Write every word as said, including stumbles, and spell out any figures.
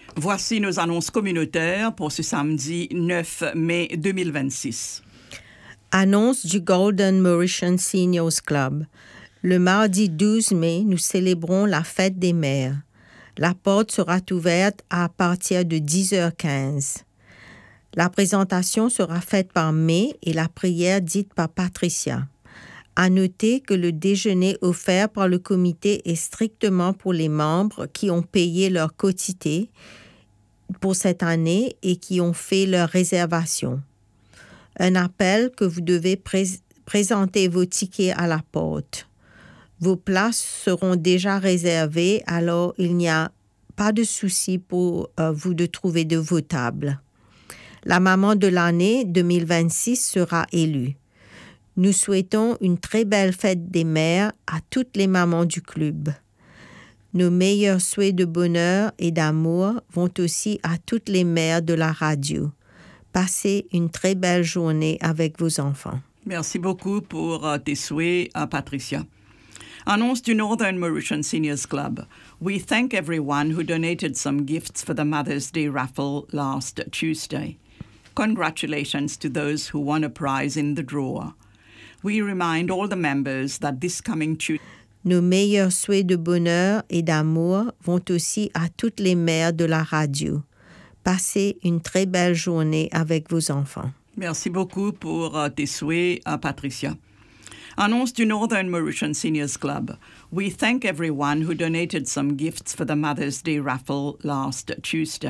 Voici nos annonces communautaires pour ce samedi neuf mai deux mille vingt-six. Annonce du Golden Mauritian Seniors Club. Le mardi douze mai, nous célébrons la fête des mères. La porte sera ouverte à partir de dix heures quinze. La présentation sera faite par May et la prière dite par Patricia. À noter que le déjeuner offert par le comité est strictement pour les membres qui ont payé leur quotité pour cette année et qui ont fait leur réservation. Un appel que vous devez pré- présenter vos tickets à la porte. Vos places seront déjà réservées, alors il n'y a pas de souci pour euh, vous de trouver de vos tables. La maman de l'année deux mille vingt-six sera élue. Nous souhaitons une très belle fête des mères à toutes les mamans du club. Nos meilleurs souhaits de bonheur et d'amour vont aussi à toutes les mères de la radio. Passez une très belle journée avec vos enfants. Merci beaucoup pour uh, tes souhaits, uh, Patricia. Annonce du Northern Mauritian Seniors Club. We thank everyone who donated some gifts for the Mother's Day raffle last Tuesday. Congratulations to those who won a prize in the draw. We remind all the members that this coming Tuesday... Nos meilleurs souhaits de bonheur et d'amour vont aussi à toutes les mères de la radio. Passez une très belle journée avec vos enfants. Merci beaucoup pour uh, tes souhaits, uh, Patricia. Annonce du Northern Mauritian Seniors Club. We thank everyone who donated some gifts for the Mother's Day raffle last Tuesday.